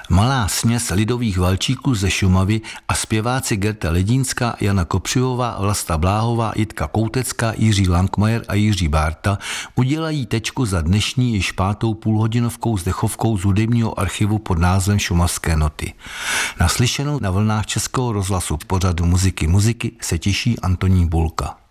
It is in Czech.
Malá směs lidových valčíků ze Šumavy a zpěváci Gerta Ledínská, Jana Kopřivová, Vlasta Bláhová, Jitka Koutecká, Jiří Langmajer a Jiří Bárta udělají tečku za dnešní již 5. půlhodinovkou zdechovkou z hudebního archivu pod názvem Šumavské noty. Naslyšenou na vlnách Českého rozhlasu v pořadu Muziky se těší Antonín Bulka.